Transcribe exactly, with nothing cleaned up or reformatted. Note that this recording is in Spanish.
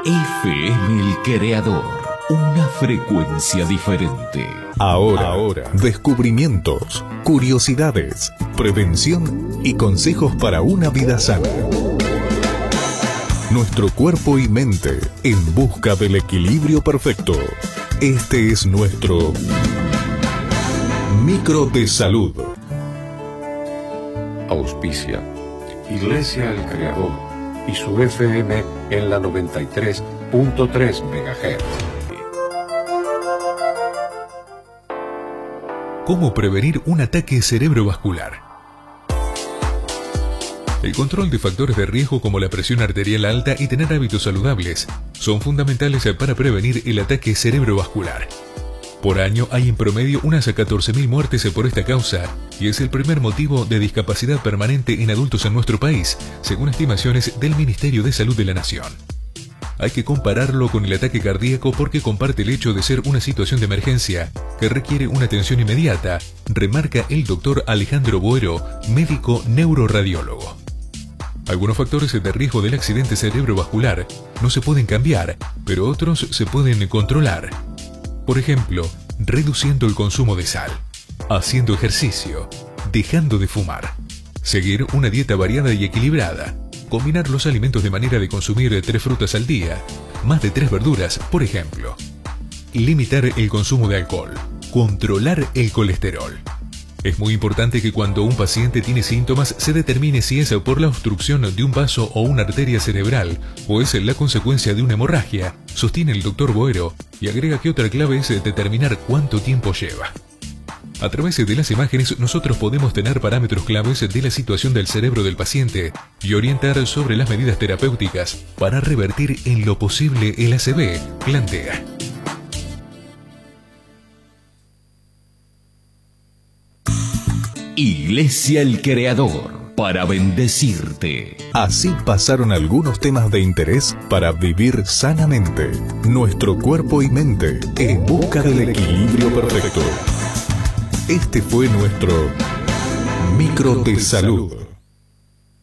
F M El Creador, una frecuencia diferente. Ahora, ahora, descubrimientos, curiosidades, prevención y consejos para una vida sana. Nuestro cuerpo y mente en busca del equilibrio perfecto. Este es nuestro Micro de Salud. Auspicia Iglesia El Creador y su F M en la noventa y tres punto tres megahertz. ¿Cómo prevenir un ataque cerebrovascular? El control de factores de riesgo como la presión arterial alta y tener hábitos saludables son fundamentales para prevenir el ataque cerebrovascular. Por año hay en promedio unas catorce mil muertes por esta causa y es el primer motivo de discapacidad permanente en adultos en nuestro país, según estimaciones del Ministerio de Salud de la Nación. Hay que compararlo con el ataque cardíaco porque comparte el hecho de ser una situación de emergencia que requiere una atención inmediata, remarca el doctor Alejandro Boero, médico neuroradiólogo. Algunos factores de riesgo del accidente cerebrovascular no se pueden cambiar, pero otros se pueden controlar. Por ejemplo, reduciendo el consumo de sal, haciendo ejercicio, dejando de fumar, seguir una dieta variada y equilibrada, combinar los alimentos de manera de consumir tres frutas al día, más de tres verduras, por ejemplo. Limitar el consumo de alcohol, controlar el colesterol. Es muy importante que cuando un paciente tiene síntomas se determine si es por la obstrucción de un vaso o una arteria cerebral o es la consecuencia de una hemorragia, sostiene el doctor Boero y agrega que otra clave es determinar cuánto tiempo lleva. A través de las imágenes nosotros podemos tener parámetros claves de la situación del cerebro del paciente y orientar sobre las medidas terapéuticas para revertir en lo posible el A C V, plantea. Iglesia El Creador, para bendecirte. Así pasaron algunos temas de interés para vivir sanamente. Nuestro cuerpo y mente en busca del equilibrio perfecto. Este fue nuestro Micro de Salud.